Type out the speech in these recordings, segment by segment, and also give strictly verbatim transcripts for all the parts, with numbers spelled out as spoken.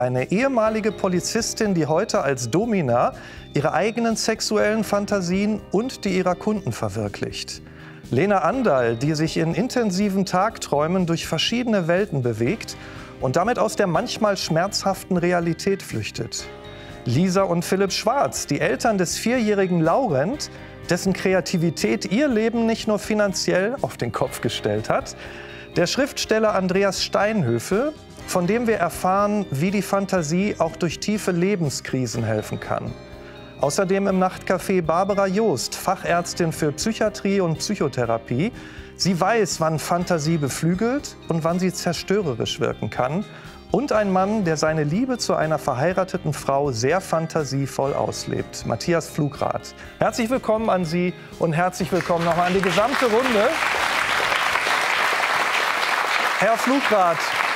Eine ehemalige Polizistin, die heute als Domina ihre eigenen sexuellen Fantasien und die ihrer Kunden verwirklicht. Lena Anderl, die sich in intensiven Tagträumen durch verschiedene Welten bewegt und damit aus der manchmal schmerzhaften Realität flüchtet. Lisa und Philipp Schwarz, die Eltern des vierjährigen Laurent, dessen Kreativität ihr Leben nicht nur finanziell auf den Kopf gestellt hat. Der Schriftsteller Andreas Steinhöfel, von dem wir erfahren, wie die Fantasie auch durch tiefe Lebenskrisen helfen kann. Außerdem im Nachtcafé Barbara Joost, Fachärztin für Psychiatrie und Psychotherapie. Sie weiß, wann Fantasie beflügelt und wann sie zerstörerisch wirken kann. Und ein Mann, der seine Liebe zu einer verheirateten Frau sehr fantasievoll auslebt. Matthias Pflugrath. Herzlich willkommen an Sie und herzlich willkommen nochmal an die gesamte Runde. Herr Pflugrath,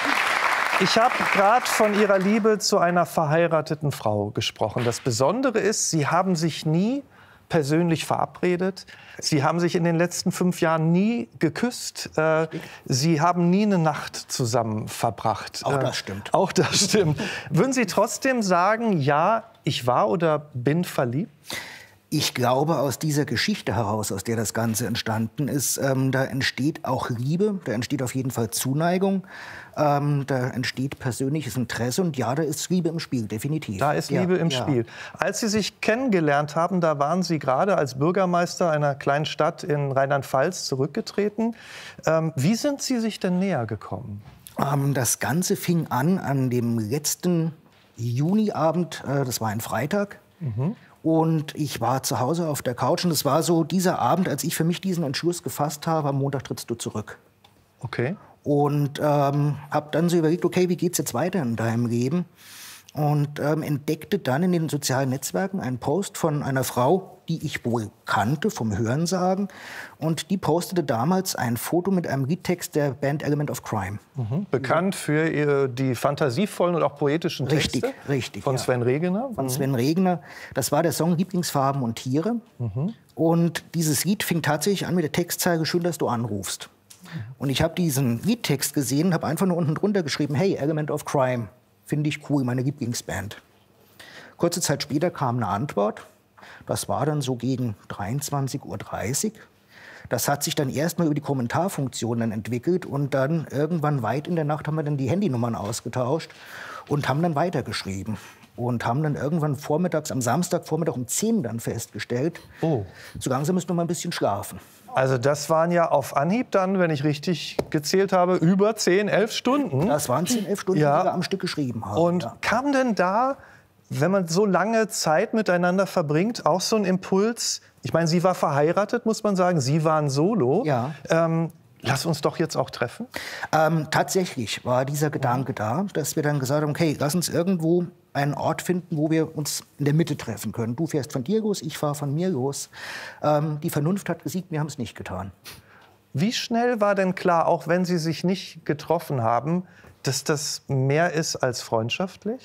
ich habe gerade von Ihrer Liebe zu einer verheirateten Frau gesprochen. Das Besondere ist, Sie haben sich nie persönlich verabredet. Sie haben sich in den letzten fünf Jahren nie geküsst. Äh, Sie haben nie eine Nacht zusammen verbracht. Auch das stimmt. Äh, auch das stimmt. Würden Sie trotzdem sagen, ja, ich war oder bin verliebt? Ich glaube, aus dieser Geschichte heraus, aus der das Ganze entstanden ist, ähm, da entsteht auch Liebe, da entsteht auf jeden Fall Zuneigung, ähm, da entsteht persönliches Interesse und ja, da ist Liebe im Spiel, definitiv. Da ist ja, Liebe im ja. Spiel. Als Sie sich kennengelernt haben, da waren Sie gerade als Bürgermeister einer kleinen Stadt in Rheinland-Pfalz zurückgetreten. Ähm, wie sind Sie sich denn näher gekommen? Ähm, das Ganze fing an an dem letzten Juniabend, äh, das war ein Freitag. Mhm. Und ich war zu Hause auf der Couch und es war so dieser Abend, als ich für mich diesen Entschluss gefasst habe, am Montag trittst du zurück. Okay. Und ähm, habe dann so überlegt, okay, wie geht's jetzt weiter in deinem Leben? Und ähm, entdeckte dann in den sozialen Netzwerken einen Post von einer Frau, die ich wohl kannte vom Hörensagen. Und die postete damals ein Foto mit einem Liedtext der Band Element of Crime. Mhm. Bekannt für ihre, die fantasievollen und auch poetischen Texte. Richtig, richtig. Von ja. Sven Regner. Von mhm. Sven Regner. Das war der Song Lieblingsfarben und Tiere. Mhm. Und dieses Lied fing tatsächlich an mit der Textzeile Schön, dass du anrufst. Mhm. Und ich habe diesen Liedtext gesehen, habe einfach nur unten drunter geschrieben, hey, Element of Crime. Finde ich cool, meine Lieblingsband. Kurze Zeit später kam eine Antwort. Das war dann so gegen dreiundzwanzig Uhr dreißig. Das hat sich dann erstmal über die Kommentarfunktion dann entwickelt. Und dann irgendwann weit in der Nacht haben wir dann die Handynummern ausgetauscht und haben dann weitergeschrieben. Und haben dann irgendwann vormittags, am Samstagvormittag um zehn dann festgestellt, oh. so langsam müssen wir mal ein bisschen schlafen. Also das waren ja auf Anhieb dann, wenn ich richtig gezählt habe, über zehn, elf Stunden. Das waren zehn, elf Stunden, ja. die wir am Stück geschrieben haben. Und ja. kam denn da, wenn man so lange Zeit miteinander verbringt, auch so ein Impuls? Ich meine, sie war verheiratet, muss man sagen. Sie waren solo. Ja. Ähm, lass uns doch jetzt auch treffen. Ähm, tatsächlich war dieser Gedanke da, dass wir dann gesagt haben, okay, lass uns irgendwo einen Ort finden, wo wir uns in der Mitte treffen können. Du fährst von dir los, ich fahre von mir los. Ähm, die Vernunft hat gesiegt, wir haben es nicht getan. Wie schnell war denn klar, auch wenn Sie sich nicht getroffen haben, dass das mehr ist als freundschaftlich?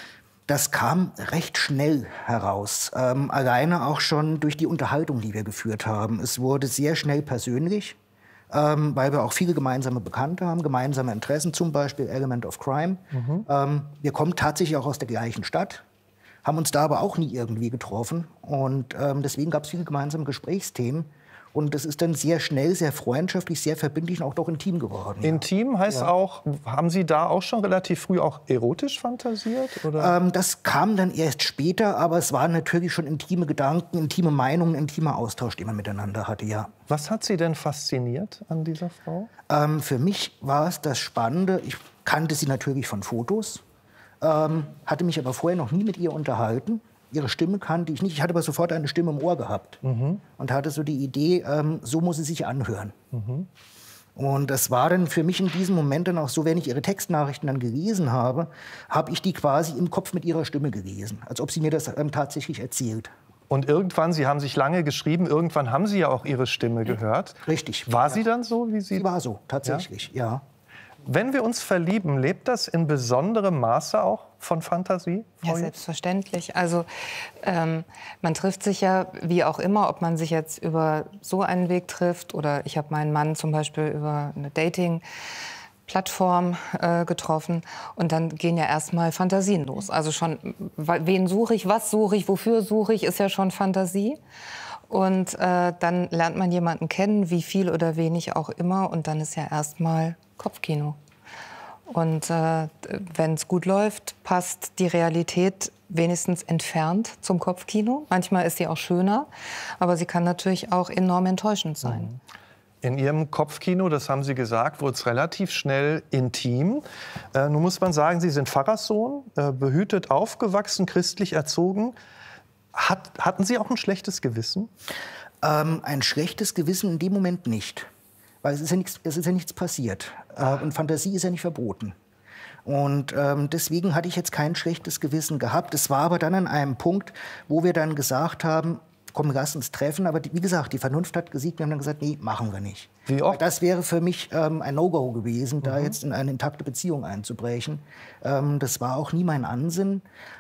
Das kam recht schnell heraus, ähm, alleine auch schon durch die Unterhaltung, die wir geführt haben. Es wurde sehr schnell persönlich, ähm, weil wir auch viele gemeinsame Bekannte haben, gemeinsame Interessen, zum Beispiel Element of Crime. Mhm. Ähm, wir kommen tatsächlich auch aus der gleichen Stadt, haben uns da aber auch nie irgendwie getroffen. Und ähm, deswegen gab es viele gemeinsame Gesprächsthemen. Und es ist dann sehr schnell, sehr freundschaftlich, sehr verbindlich und auch doch intim geworden. Ja. Intim heißt ja. auch, haben Sie da auch schon relativ früh auch erotisch fantasiert? Oder? Ähm, das kam dann erst später, aber es waren natürlich schon intime Gedanken, intime Meinungen, intimer Austausch, den man miteinander hatte, ja. Was hat Sie denn fasziniert an dieser Frau? Ähm, für mich war es das Spannende, ich kannte sie natürlich von Fotos, ähm, hatte mich aber vorher noch nie mit ihr unterhalten. Ihre Stimme kannte ich nicht. Ich hatte aber sofort eine Stimme im Ohr gehabt. Mhm. Und hatte so die Idee, ähm, so muss sie sich anhören. Mhm. Und das war dann für mich in diesem Moment dann auch so, wenn ich ihre Textnachrichten dann gelesen habe, habe ich die quasi im Kopf mit ihrer Stimme gelesen. Als ob sie mir das ähm, tatsächlich erzählt. Und irgendwann, Sie haben sich lange geschrieben, irgendwann haben Sie ja auch Ihre Stimme gehört. Richtig. War ja. sie dann so, wie Sie? Sie war so, tatsächlich, ja. ja. Wenn wir uns verlieben, lebt das in besonderem Maße auch von Fantasie? Frau Ja, selbstverständlich. Also ähm, man trifft sich ja, wie auch immer, ob man sich jetzt über so einen Weg trifft oder ich habe meinen Mann zum Beispiel über eine Dating Plattform äh, getroffen und dann gehen ja erstmal Fantasien los. Also schon, wen suche ich, was suche ich, wofür suche ich, ist ja schon Fantasie. Und äh, dann lernt man jemanden kennen, wie viel oder wenig auch immer, und dann ist ja erstmal Kopfkino. Und äh, wenn es gut läuft, passt die Realität wenigstens entfernt zum Kopfkino. Manchmal ist sie auch schöner, aber sie kann natürlich auch enorm enttäuschend sein. In Ihrem Kopfkino, das haben Sie gesagt, wurde es relativ schnell intim. Äh, nun muss man sagen, Sie sind Pfarrerssohn, äh, behütet aufgewachsen, christlich erzogen. Hat, hatten Sie auch ein schlechtes Gewissen? Ähm, ein schlechtes Gewissen in dem Moment nicht. Weil es ist ja nichts, es ist ja nichts passiert. Äh, und Fantasie ist ja nicht verboten. Und ähm, deswegen hatte ich jetzt kein schlechtes Gewissen gehabt. Es war aber dann an einem Punkt, wo wir dann gesagt haben, komm, lass uns treffen. Aber die, wie gesagt, die Vernunft hat gesiegt. Wir haben dann gesagt, nee, machen wir nicht. Wie oft? Das wäre für mich ähm, ein No-Go gewesen, mhm. da jetzt in eine intakte Beziehung einzubrechen. Ähm, das war auch nie mein Ansinn.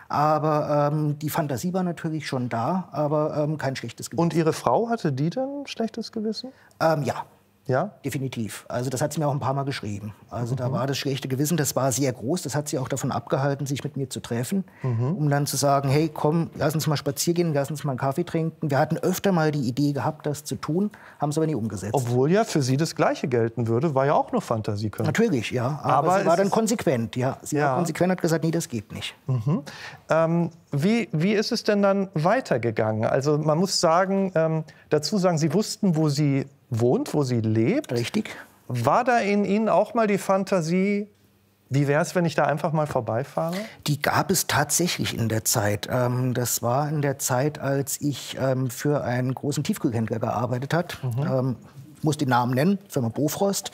Aber ähm, die Fantasie war natürlich schon da, aber ähm, kein schlechtes Gewissen. Und Ihre Frau, hatte die denn ein schlechtes Gewissen? Ähm, ja. Ja? Definitiv. Also das hat sie mir auch ein paar Mal geschrieben. Also mhm. da war das schlechte Gewissen, das war sehr groß. Das hat sie auch davon abgehalten, sich mit mir zu treffen, mhm. um dann zu sagen, hey, komm, lass uns mal spazieren gehen, lass uns mal einen Kaffee trinken. Wir hatten öfter mal die Idee gehabt, das zu tun, haben es aber nie umgesetzt. Obwohl ja für Sie das Gleiche gelten würde, war ja auch nur Fantasie können. Natürlich, ja. Aber, aber sie war dann konsequent. Ja. Sie ja. war konsequent, hat gesagt, nee, das geht nicht. Mhm. Ähm, wie, wie ist es denn dann weitergegangen? Also man muss sagen, ähm, dazu sagen, Sie wussten, wo Sie wohnt, wo sie lebt. Richtig. War da in Ihnen auch mal die Fantasie, wie wäre es, wenn ich da einfach mal vorbeifahre? Die gab es tatsächlich in der Zeit. Das war in der Zeit, als ich für einen großen Tiefkühlhändler gearbeitet habe. Mhm. Ich muss den Namen nennen, Firma Bofrost.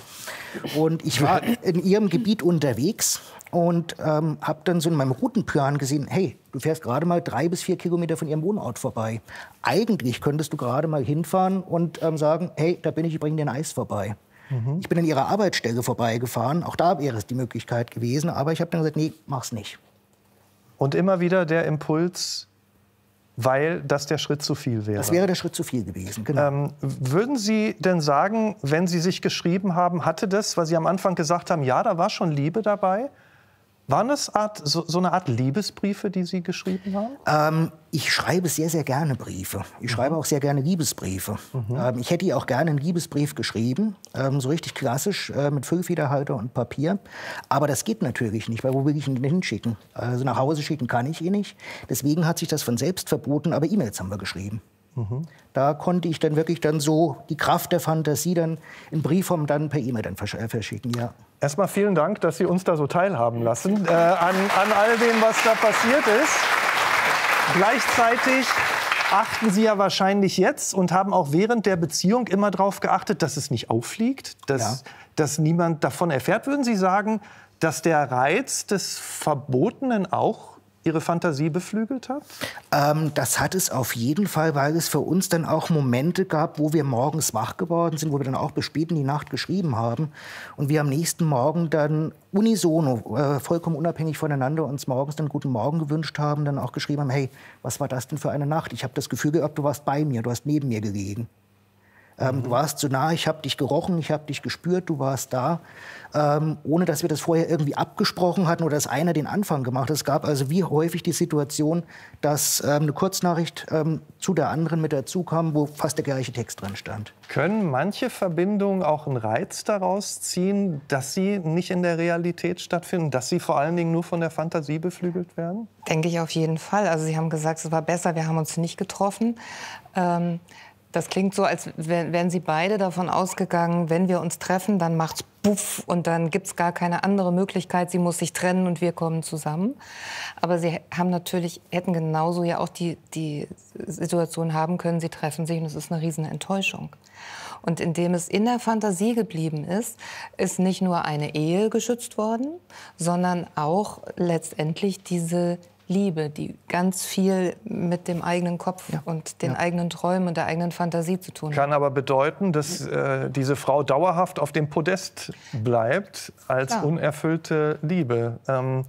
Und ich war in ihrem Gebiet unterwegs und ähm, habe dann so in meinem Routenplan gesehen, hey, du fährst gerade mal drei bis vier Kilometer von ihrem Wohnort vorbei. Eigentlich könntest du gerade mal hinfahren und ähm, sagen, hey, da bin ich, ich bringe dir ein Eis vorbei. Mhm. Ich bin an ihrer Arbeitsstelle vorbeigefahren, auch da wäre es die Möglichkeit gewesen, aber ich habe dann gesagt, nee, mach's nicht. Und immer wieder der Impuls, weil das der Schritt zu viel wäre. Das wäre der Schritt zu viel gewesen, genau. Ähm, würden Sie denn sagen, wenn Sie sich geschrieben haben, hatte das, weil Sie am Anfang gesagt haben, ja, da war schon Liebe dabei, waren das Art, so, so eine Art Liebesbriefe, die Sie geschrieben haben? Ähm, ich schreibe sehr, sehr gerne Briefe. Ich mhm. schreibe auch sehr gerne Liebesbriefe. Mhm. Ähm, ich hätte auch gerne einen Liebesbrief geschrieben, ähm, so richtig klassisch, äh, mit Füllfederhalter und Papier. Aber das geht natürlich nicht, weil wo will ich ihn denn hinschicken? Also nach Hause schicken kann ich ihn nicht. Deswegen hat sich das von selbst verboten, aber E-Mails haben wir geschrieben. Mhm. Da konnte ich dann wirklich dann so die Kraft der Fantasie dann in Briefform dann per E-Mail dann versch- verschicken, ja. Erstmal vielen Dank, dass Sie uns da so teilhaben lassen äh, an, an all dem, was da passiert ist. Gleichzeitig achten Sie ja wahrscheinlich jetzt und haben auch während der Beziehung immer darauf geachtet, dass es nicht auffliegt, dass, ja. dass niemand davon erfährt. Würden Sie sagen, dass der Reiz des Verbotenen auch Ihre Fantasie beflügelt hat? Ähm, das hat es auf jeden Fall, weil es für uns dann auch Momente gab, wo wir morgens wach geworden sind, wo wir dann auch bis spät in die Nacht geschrieben haben. Und wir am nächsten Morgen dann unisono, äh, vollkommen unabhängig voneinander, uns morgens dann guten Morgen gewünscht haben, dann auch geschrieben haben, hey, was war das denn für eine Nacht? Ich habe das Gefühl gehabt, du warst bei mir, du hast neben mir gelegen. Ähm, mhm. Du warst so nah, ich habe dich gerochen, ich habe dich gespürt, du warst da. Ähm, ohne dass wir das vorher irgendwie abgesprochen hatten oder dass einer den Anfang gemacht hat. Es gab also wie häufig die Situation, dass ähm, eine Kurznachricht ähm, zu der anderen mit dazu kam, wo fast der gleiche Text drin stand. Können manche Verbindungen auch einen Reiz daraus ziehen, dass sie nicht in der Realität stattfinden, dass sie vor allen Dingen nur von der Fantasie beflügelt werden? Denke ich auf jeden Fall. Also Sie haben gesagt, es war besser, wir haben uns nicht getroffen. Ähm Das klingt so, als wären Sie beide davon ausgegangen, wenn wir uns treffen, dann macht's puff und dann gibt's gar keine andere Möglichkeit. Sie muss sich trennen und wir kommen zusammen. Aber Sie haben natürlich, hätten genauso ja auch die, die Situation haben können, Sie treffen sich und es ist eine riesen Enttäuschung. Und indem es in der Fantasie geblieben ist, ist nicht nur eine Ehe geschützt worden, sondern auch letztendlich diese Liebe, die ganz viel mit dem eigenen Kopf ja. und den ja. eigenen Träumen und der eigenen Fantasie zu tun hat. Kann aber bedeuten, dass äh, diese Frau dauerhaft auf dem Podest bleibt als Klar. unerfüllte Liebe. Ähm,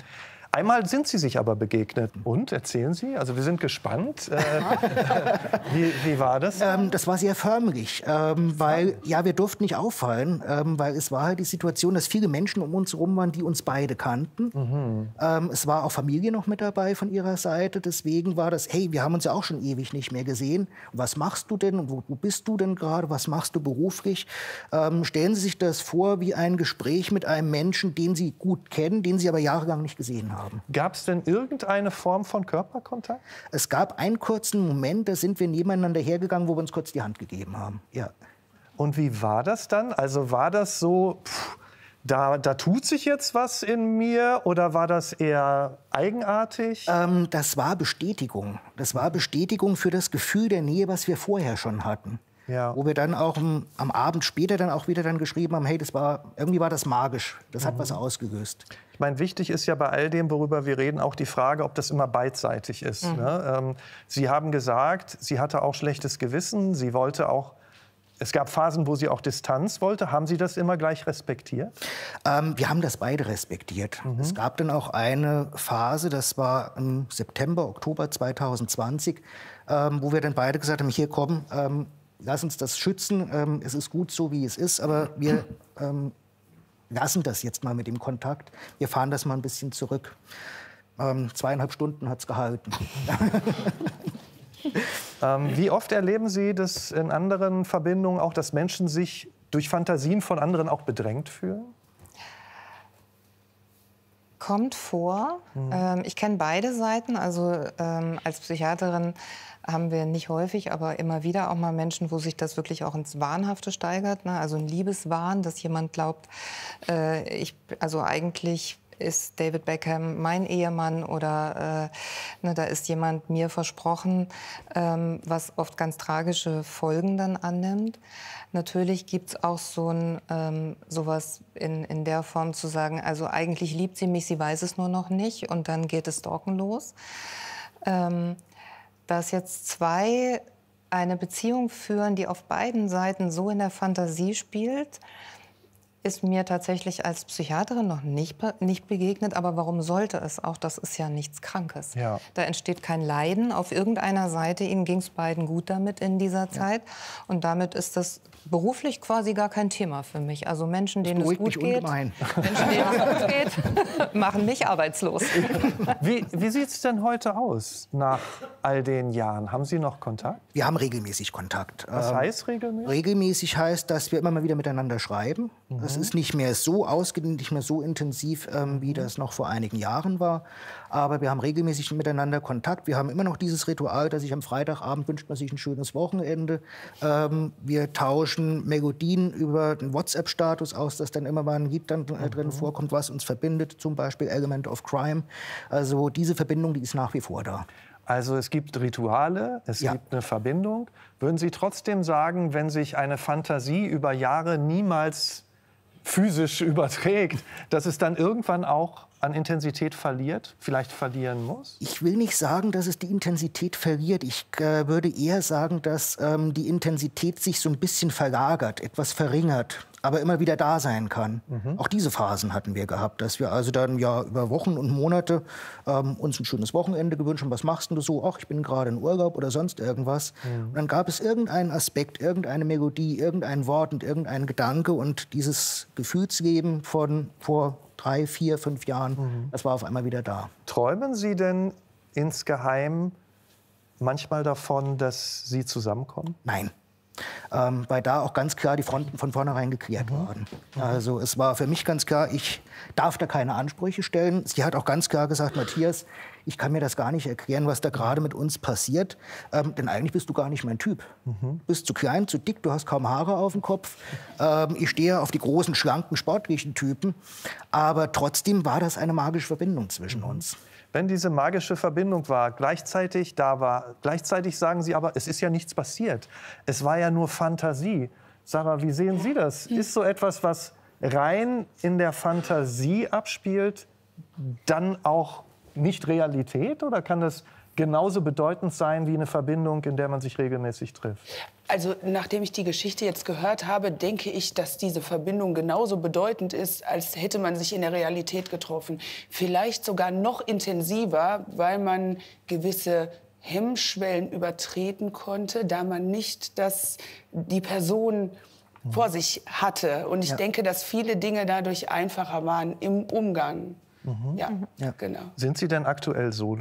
Einmal sind Sie sich aber begegnet. Und, erzählen Sie? Also wir sind gespannt. Äh, wie, wie war das? Ähm, das war sehr förmlich, ähm, weil, ja, wir durften nicht auffallen, ähm, weil es war halt die Situation, dass viele Menschen um uns herum waren, die uns beide kannten. Mhm. Ähm, es war auch Familie noch mit dabei von ihrer Seite, deswegen war das, hey, wir haben uns ja auch schon ewig nicht mehr gesehen. Was machst du denn und wo, wo bist du denn gerade? Was machst du beruflich? Ähm, stellen Sie sich das vor wie ein Gespräch mit einem Menschen, den Sie gut kennen, den Sie aber jahrelang nicht gesehen haben. Gab es denn irgendeine Form von Körperkontakt? Es gab einen kurzen Moment, da sind wir nebeneinander hergegangen, wo wir uns kurz die Hand gegeben haben. Ja. Und wie war das dann? Also war das so, pff, da, da tut sich jetzt was in mir, oder war das eher eigenartig? Ähm, das war Bestätigung. Das war Bestätigung für das Gefühl der Nähe, was wir vorher schon hatten. Ja. Wo wir dann auch am, am Abend später dann auch wieder dann geschrieben haben, hey, das war, irgendwie war das magisch. Das hat mhm. was ausgelöst. Ich meine, wichtig ist ja bei all dem, worüber wir reden, auch die Frage, ob das immer beidseitig ist. Mhm. Ne? Ähm, Sie haben gesagt, sie hatte auch schlechtes Gewissen. Sie wollte auch, es gab Phasen, wo sie auch Distanz wollte. Haben Sie das immer gleich respektiert? Ähm, wir haben das beide respektiert. Mhm. Es gab dann auch eine Phase, das war im September, Oktober zweitausendzwanzig, ähm, wo wir dann beide gesagt haben, hier komm, ähm, lass uns das schützen. Ähm, es ist gut so, wie es ist, aber wir ähm, lassen das jetzt mal mit dem Kontakt. Wir fahren das mal ein bisschen zurück. Ähm, zweieinhalb Stunden hat es gehalten. ähm, wie oft erleben Sie das in anderen Verbindungen auch, dass Menschen sich durch Fantasien von anderen auch bedrängt fühlen? Kommt vor. Mhm. Ähm, ich kenne beide Seiten. Also ähm, als Psychiaterin haben wir nicht häufig, aber immer wieder auch mal Menschen, wo sich das wirklich auch ins Wahnhafte steigert. Ne? Also ein Liebeswahn, dass jemand glaubt, äh, ich, also eigentlich ist David Beckham mein Ehemann oder äh, ne, da ist jemand mir versprochen, ähm, was oft ganz tragische Folgen dann annimmt. Natürlich gibt es auch so ein, ähm, sowas in, in der Form zu sagen, also eigentlich liebt sie mich, sie weiß es nur noch nicht, und dann geht es Stalken los. Ähm, dass jetzt zwei eine Beziehung führen, die auf beiden Seiten so in der Fantasie spielt, ist mir tatsächlich als Psychiaterin noch nicht, nicht begegnet. Aber warum sollte es auch? Das ist ja nichts Krankes. Ja. Da entsteht kein Leiden auf irgendeiner Seite. Ihnen ging es beiden gut damit in dieser Zeit. Ja. Und damit ist das beruflich quasi gar kein Thema für mich. Also Menschen, denen es gut geht, Menschen, denen es gut geht, machen mich arbeitslos. Wie, wie sieht es denn heute aus nach all den Jahren? Haben Sie noch Kontakt? Wir haben regelmäßig Kontakt. Was heißt regelmäßig? Regelmäßig heißt, dass wir immer mal wieder miteinander schreiben. Mhm. Das ist nicht mehr so ausgedehnt, nicht mehr so intensiv, ähm, wie das noch vor einigen Jahren war. Aber wir haben regelmäßig miteinander Kontakt. Wir haben immer noch dieses Ritual, dass ich am Freitagabend wünscht man sich ein schönes Wochenende. Ähm, wir tauschen Melodien über den WhatsApp-Status aus, dass dann immer mal ein Lied dann äh, drin mhm. vorkommt, was uns verbindet. Zum Beispiel Element of Crime. Also diese Verbindung, die ist nach wie vor da. Also es gibt Rituale, es ja. gibt eine Verbindung. Würden Sie trotzdem sagen, wenn sich eine Fantasie über Jahre niemals physisch überträgt, dass es dann irgendwann auch an Intensität verliert, vielleicht verlieren muss? Ich will nicht sagen, dass es die Intensität verliert. Ich äh, würde eher sagen, dass ähm, die Intensität sich so ein bisschen verlagert, etwas verringert, aber immer wieder da sein kann. Mhm. Auch diese Phasen hatten wir gehabt, dass wir also dann ja über Wochen und Monate ähm, uns ein schönes Wochenende gewünscht haben. Was machst denn du so? Ach, ich bin gerade in Urlaub oder sonst irgendwas. Mhm. Und dann gab es irgendeinen Aspekt, irgendeine Melodie, irgendein Wort und irgendein Gedanke, und dieses Gefühlsleben von vor drei, vier, fünf Jahren, mhm. das war auf einmal wieder da. Träumen Sie denn insgeheim manchmal davon, dass Sie zusammenkommen? Nein. Ähm, weil da auch ganz klar die Fronten von vornherein geklärt mhm. waren. Also es war für mich ganz klar, ich darf da keine Ansprüche stellen. Sie hat auch ganz klar gesagt, Matthias, ich kann mir das gar nicht erklären, was da gerade mit uns passiert. Ähm, denn eigentlich bist du gar nicht mein Typ. Mhm. Du bist zu klein, zu dick, du hast kaum Haare auf dem Kopf. Ähm, ich stehe auf die großen, schlanken, sportlichen Typen. Aber trotzdem war das eine magische Verbindung zwischen mhm. uns. Wenn diese magische Verbindung war, gleichzeitig da war, gleichzeitig sagen Sie aber, es ist ja nichts passiert. Es war ja nur Fantasie. Sarah, wie sehen Sie das? Ist so etwas, was rein in der Fantasie abspielt, dann auch nicht Realität? Oder kann das genauso bedeutend sein wie eine Verbindung, in der man sich regelmäßig trifft? Also nachdem ich die Geschichte jetzt gehört habe, denke ich, dass diese Verbindung genauso bedeutend ist, als hätte man sich in der Realität getroffen. Vielleicht sogar noch intensiver, weil man gewisse Hemmschwellen übertreten konnte, da man nicht das, die Person vor sich hatte. Und ich Ja. denke, dass viele Dinge dadurch einfacher waren im Umgang. Mhm. Ja, Ja. genau. Sind Sie denn aktuell solo?